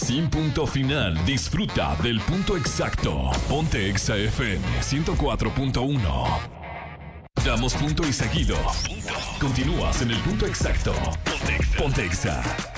Sin punto final, disfruta del punto exacto. Ponte Exa FM 104.1. Damos punto y seguido. Continúas en el punto exacto. Ponte Exa.